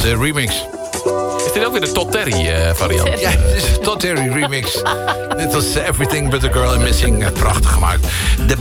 de remix. Is dit ook weer de Todd Terry variant? Ja, het is een Todd Terry remix. Dit was Everything But A Girl and Missing. Prachtig gemaakt. De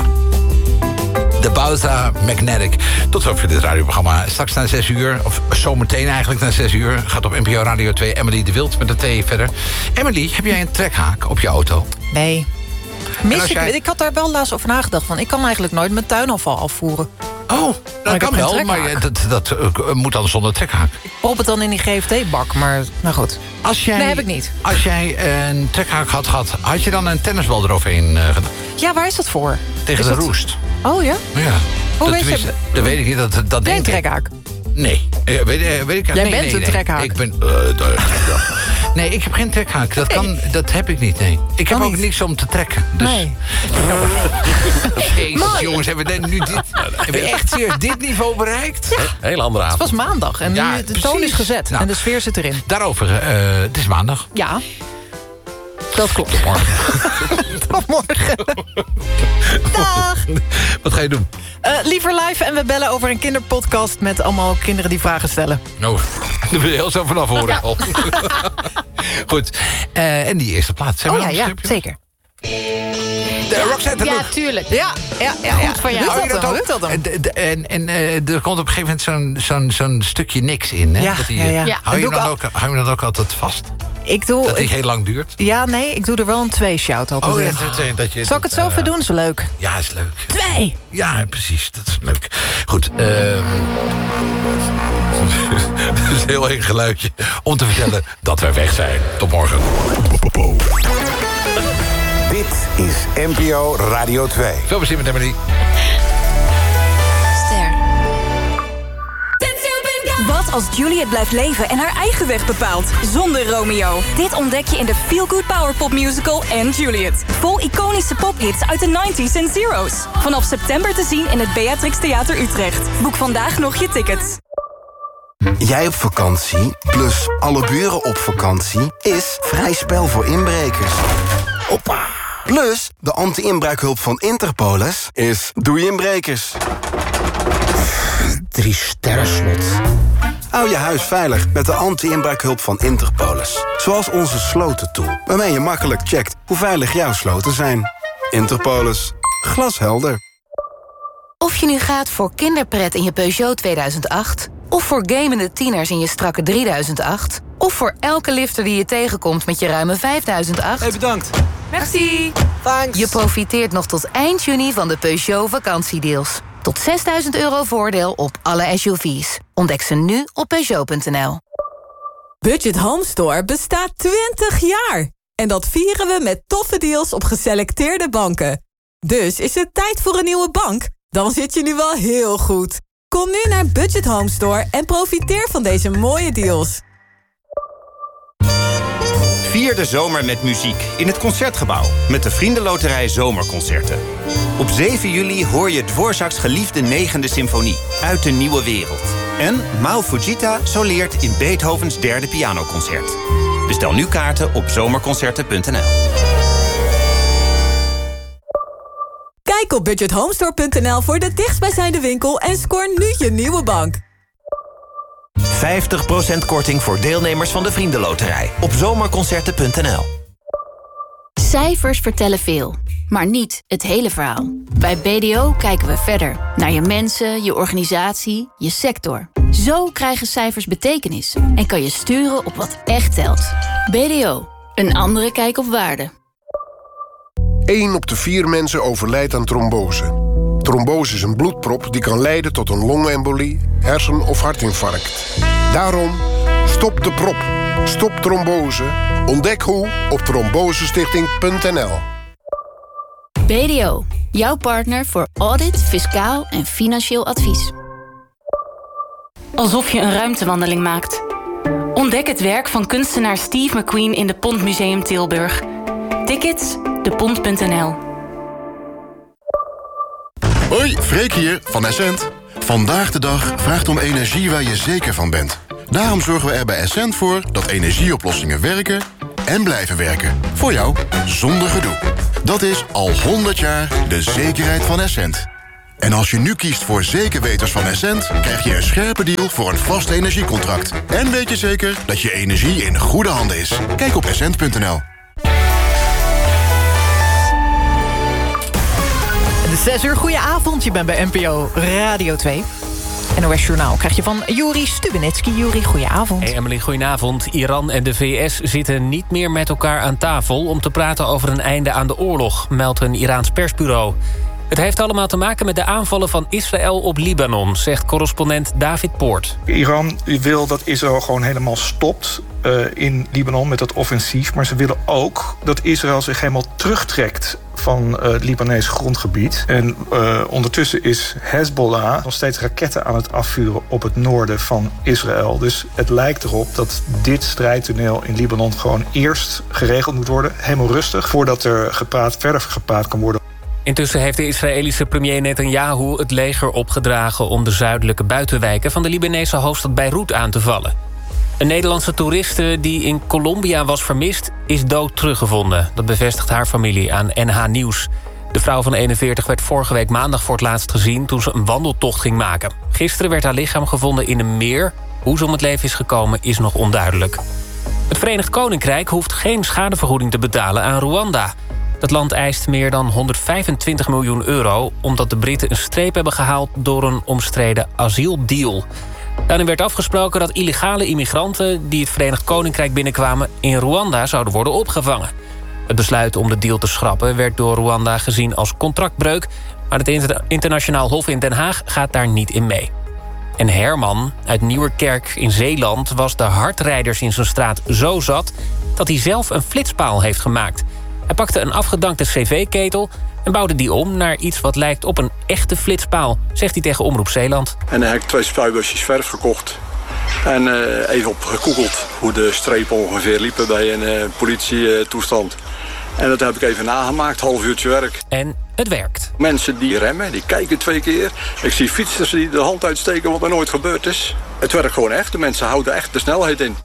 Bauza Magnetic. Tot zover dit radioprogramma. Straks na 6 uur, of zometeen eigenlijk na 6 uur... gaat op NPO Radio 2 Emily de Wild met de T verder. Emily, heb jij een trekhaak op je auto? Nee. Ik had daar wel laatst over nagedacht. Van, ik kan eigenlijk nooit mijn tuinafval afvoeren. Oh, dat kan wel, maar dat moet dan zonder trekhaak. Ik prop het dan in die GFT-bak, maar nou goed. Nee, heb ik niet. Als jij een trekhaak had gehad, had je dan een tennisbal eroverheen gedaan? Ja, waar is dat voor? Tegen de roest. Oh ja? Ja. Hoe weet je? Dat weet ik niet. Dat denk ik. Trekhaak? Nee. Weet ik, Jij bent een trekhaak. Ik ben... Nee, ik heb geen trekhaak. Dat heb ik niet, nee. Ik heb ook niks om te trekken. Dus. Nee. Jezus, jongens, hebben we echt serieus dit niveau bereikt? Ja. Heel andere avond. Het was maandag en nu de toon is gezet en de sfeer zit erin. Daarover, het is maandag. Ja. Dat klopt. Tot morgen. Dag. Wat ga je doen? Liever live en we bellen over een kinderpodcast... met allemaal kinderen die vragen stellen. Nou, daar wil je heel zo vanaf horen. Ja. Goed. En die eerste plaats. Ja, zeker. De Roxette. Ja, tuurlijk. Ja. Goed van jou. Lukt dat dan? En er komt op een gegeven moment zo'n stukje niks in. Hè? Ja. Hou je hem dan ook altijd vast? Dat die heel lang duurt? Ja, nee, ik doe er wel een 2-shout altijd. Oh ja, zal ik het zo even doen? Is leuk. Ja, is leuk. 2! Ja, precies. Dat is leuk. Goed. Dat is een heel erg geluidje om te vertellen dat wij weg zijn. Tot morgen. Dit is NPO Radio 2. Veel plezier met Emily. Wat als Juliet blijft leven en haar eigen weg bepaalt, zonder Romeo? Dit ontdek je in de Feel Good Powerpop musical en Juliet. Vol iconische pophits uit de 90s en zeros. Vanaf september te zien in het Beatrix Theater Utrecht. Boek vandaag nog je tickets. Jij op vakantie, plus alle buren op vakantie... is vrij spel voor inbrekers. Hoppa! Plus, de anti-inbraakhulp van Interpolis is doei inbrekers. 3 sterren slot. Hou je huis veilig met de anti-inbraakhulp van Interpolis. Zoals onze slotentool, waarmee je makkelijk checkt hoe veilig jouw sloten zijn. Interpolis. Glashelder. Of je nu gaat voor kinderpret in je Peugeot 2008... of voor gamende tieners in je strakke 3008... of voor elke lifter die je tegenkomt met je ruime 5008... Hey, bedankt. Merci. Thanks. Je profiteert nog tot eind juni van de Peugeot vakantiedeals. Tot €6.000 voordeel op alle SUV's. Ontdek ze nu op Peugeot.nl. Budget Home Store bestaat 20 jaar. En dat vieren we met toffe deals op geselecteerde banken. Dus is het tijd voor een nieuwe bank? Dan zit je nu wel heel goed. Kom nu naar Budget Home Store en profiteer van deze mooie deals. Vier de zomer met muziek in het Concertgebouw... met de Vriendenloterij Zomerconcerten. Op 7 juli hoor je Dvorak's geliefde 9e symfonie... uit de nieuwe wereld. En Mao Fujita soleert in Beethovens 3e pianoconcert. Bestel nu kaarten op zomerconcerten.nl. Kijk op budgethomestore.nl voor de dichtstbijzijnde winkel... en scoor nu je nieuwe bank. 50% korting voor deelnemers van de Vriendenloterij op zomerconcerten.nl. Cijfers vertellen veel, maar niet het hele verhaal. Bij BDO kijken we verder naar je mensen, je organisatie, je sector. Zo krijgen cijfers betekenis en kan je sturen op wat echt telt. BDO, een andere kijk op waarde. 1 op de 4 mensen overlijdt aan trombose. Trombose is een bloedprop die kan leiden tot een longembolie, hersen- of hartinfarct. Daarom, stop de prop. Stop trombose. Ontdek hoe op trombosestichting.nl. BDO, jouw partner voor audit, fiscaal en financieel advies. Alsof je een ruimtewandeling maakt. Ontdek het werk van kunstenaar Steve McQueen in de Pont Museum Tilburg. Tickets, depont.nl. Hoi, Freek hier van Essent. Vandaag de dag vraagt om energie waar je zeker van bent. Daarom zorgen we er bij Essent voor dat energieoplossingen werken en blijven werken. Voor jou, zonder gedoe. Dat is al 100 jaar de zekerheid van Essent. En als je nu kiest voor zeker weters van Essent, krijg je een scherpe deal voor een vast energiecontract. En weet je zeker dat je energie in goede handen is. Kijk op essent.nl. De 6 uur, goeie avond. Je bent bij NPO Radio 2. NOS Journaal krijg je van Juri Stubenitski. Juri, goedenavond. Hey Emily, goedenavond. Iran en de VS zitten niet meer met elkaar aan tafel om te praten over een einde aan de oorlog, meldt een Iraans persbureau. Het heeft allemaal te maken met de aanvallen van Israël op Libanon, zegt correspondent David Poort. Iran wil dat Israël gewoon helemaal stopt in Libanon met dat offensief. Maar ze willen ook dat Israël zich helemaal terugtrekt van het Libanese grondgebied. En ondertussen is Hezbollah nog steeds raketten aan het afvuren op het noorden van Israël. Dus het lijkt erop dat dit strijdtoneel in Libanon gewoon eerst geregeld moet worden. Helemaal rustig, voordat er verder gepraat kan worden. Intussen heeft de Israëlische premier Netanyahu het leger opgedragen om de zuidelijke buitenwijken van de Libanese hoofdstad Beirut aan te vallen. Een Nederlandse toeriste die in Colombia was vermist, is dood teruggevonden. Dat bevestigt haar familie aan NH Nieuws. De vrouw van 41 werd vorige week maandag voor het laatst gezien toen ze een wandeltocht ging maken. Gisteren werd haar lichaam gevonden in een meer. Hoe ze om het leven is gekomen is nog onduidelijk. Het Verenigd Koninkrijk hoeft geen schadevergoeding te betalen aan Rwanda. Dat land eist meer dan 125 miljoen euro... omdat de Britten een streep hebben gehaald door een omstreden asieldeal. Daarin werd afgesproken dat illegale immigranten die het Verenigd Koninkrijk binnenkwamen in Rwanda zouden worden opgevangen. Het besluit om de deal te schrappen werd door Rwanda gezien als contractbreuk, maar het internationaal hof in Den Haag gaat daar niet in mee. En Herman uit Nieuwerkerk in Zeeland was de hardrijders in zijn straat zo zat dat hij zelf een flitspaal heeft gemaakt. Hij pakte een afgedankte cv-ketel en bouwde die om naar iets wat lijkt op een echte flitspaal, zegt hij tegen Omroep Zeeland. En dan heb ik 2 spuitbusjes verf gekocht. En even op gegoogeld hoe de strepen ongeveer liepen bij een politietoestand. En dat heb ik even nagemaakt, half uurtje werk. En het werkt. Mensen die remmen, die kijken 2 keer. Ik zie fietsers die de hand uitsteken wat er nooit gebeurd is. Het werkt gewoon echt, de mensen houden echt de snelheid in.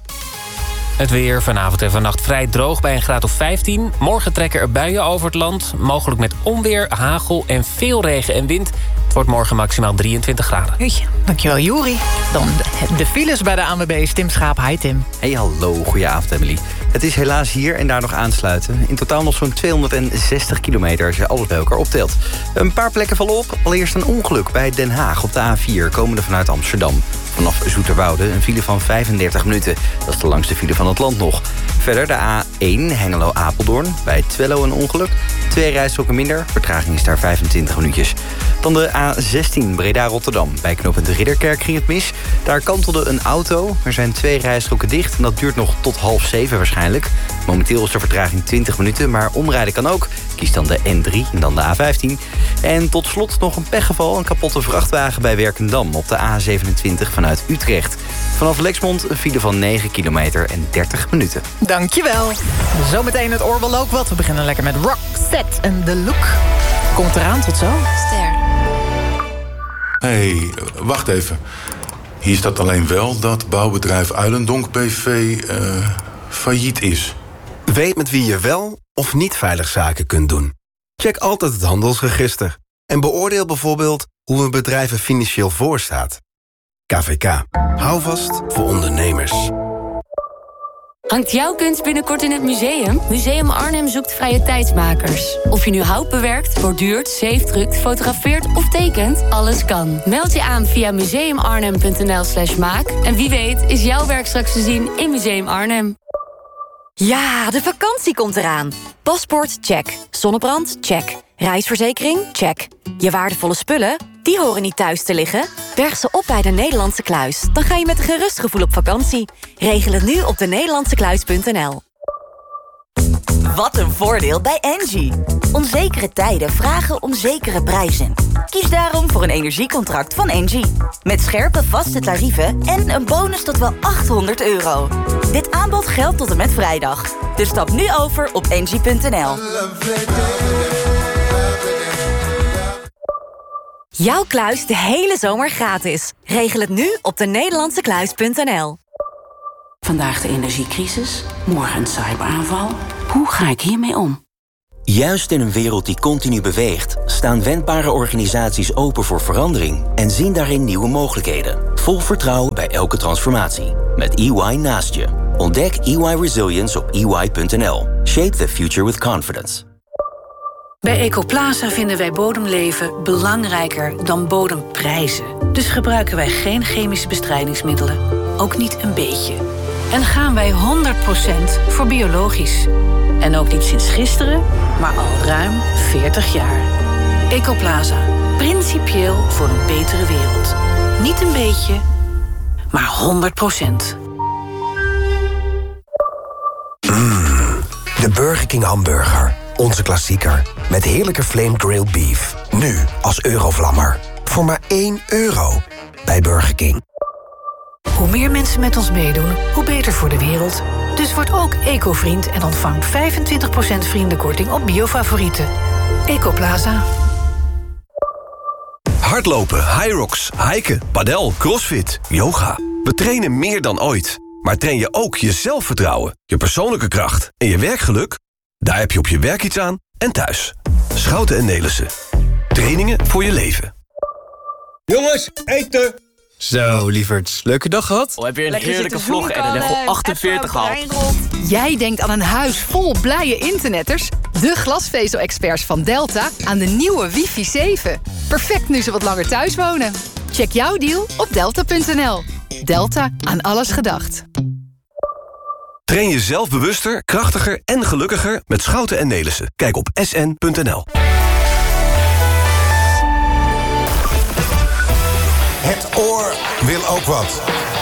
Het weer vanavond en vannacht vrij droog bij een graad of 15. Morgen trekken er buien over het land. Mogelijk met onweer, hagel en veel regen en wind. Het wordt morgen maximaal 23 graden. Dankjewel, Juri. Dan de files bij de ANWB. Tim Schaap, hi Tim. Hey, hallo, goedenavond Emily. Het is helaas hier en daar nog aansluiten. In totaal nog zo'n 260 kilometer als je alles bij elkaar optelt. Een paar plekken vallen op. Allereerst een ongeluk bij Den Haag op de A4, komende vanuit Amsterdam. Vanaf Zoeterwoude een file van 35 minuten. Dat is de langste file van het land nog. Verder de A1 Hengelo-Apeldoorn. Bij Twello een ongeluk. 2 rijstroken minder. Vertraging is daar 25 minuutjes. Dan de A16 Breda-Rotterdam. Bij knooppunt Ridderkerk ging het mis. Daar kantelde een auto. Er zijn 2 rijstroken dicht. En dat duurt nog tot 6:30 waarschijnlijk. Momenteel is de vertraging 20 minuten. Maar omrijden kan ook. Kies dan de N3 en dan de A15. En tot slot nog een pechgeval. Een kapotte vrachtwagen bij Werkendam op de A27 vanuit Utrecht. Vanaf Lexmond een file van 9 kilometer en 30 minuten. Dankjewel. Zometeen het oorbel ook wat. We beginnen lekker met Roxette en The Look. Komt eraan, tot zo. Ster. Hey, wacht even. Hier staat alleen wel dat bouwbedrijf Uilendonk BV failliet is. Weet met wie je wel of niet veilig zaken kunt doen. Check altijd het handelsregister. En beoordeel bijvoorbeeld hoe een bedrijf er financieel voor staat. KVK. Hou vast voor ondernemers. Hangt jouw kunst binnenkort in het museum? Museum Arnhem zoekt vrije tijdsmakers. Of je nu hout bewerkt, borduurt, zeefdrukt, fotografeert of tekent, alles kan. Meld je aan via museumarnhem.nl/maak. En wie weet is jouw werk straks te zien in Museum Arnhem. Ja, de vakantie komt eraan. Paspoort, check. Zonnebrand, check. Reisverzekering, check. Je waardevolle spullen, die horen niet thuis te liggen. Berg ze op bij de Nederlandse Kluis. Dan ga je met een gerust gevoel op vakantie. Regel het nu op denederlandsekluis.nl. Wat een voordeel bij Engie. Onzekere tijden vragen om zekere prijzen. Kies daarom voor een energiecontract van Engie. Met scherpe vaste tarieven en een bonus tot wel €800. Dit aanbod geldt tot en met vrijdag. Dus stap nu over op engie.nl. Jouw kluis de hele zomer gratis. Regel het nu op denederlandsekluis.nl. Vandaag de energiecrisis, morgen een cyberaanval. Hoe ga ik hiermee om? Juist in een wereld die continu beweegt, staan wendbare organisaties open voor verandering en zien daarin nieuwe mogelijkheden. Vol vertrouwen bij elke transformatie. Met EY naast je. Ontdek EY Resilience op ey.nl. Shape the future with confidence. Bij Ecoplaza vinden wij bodemleven belangrijker dan bodemprijzen. Dus gebruiken wij geen chemische bestrijdingsmiddelen. Ook niet een beetje. En gaan wij 100% voor biologisch. En ook niet sinds gisteren, maar al ruim 40 jaar. Ecoplaza. Principieel voor een betere wereld. Niet een beetje, maar 100%. De Burger King hamburger. Onze klassieker. Met heerlijke flame grilled beef. Nu als Eurovlammer. Voor maar €1 bij Burger King. Hoe meer mensen met ons meedoen, hoe beter voor de wereld. Dus word ook eco-vriend en ontvang 25% vriendenkorting op biofavorieten. Ecoplaza. Hardlopen, Hyrox, hiken, padel, crossfit, yoga. We trainen meer dan ooit. Maar train je ook je zelfvertrouwen, je persoonlijke kracht en je werkgeluk? Daar heb je op je werk iets aan en thuis. Schouten en Nelissen. Trainingen voor je leven. Jongens, eten! Zo, lieverds. Leuke dag gehad? Heb je een heerlijke vlog en een level 48 gehad? Jij denkt aan een huis vol blije internetters? De glasvezel-experts van Delta aan de nieuwe wifi 7. Perfect nu ze wat langer thuis wonen. Check jouw deal op delta.nl. Delta, aan alles gedacht. Train je zelf bewuster, krachtiger en gelukkiger met Schouten en Nelissen. Kijk op sn.nl. Het oor wil ook wat.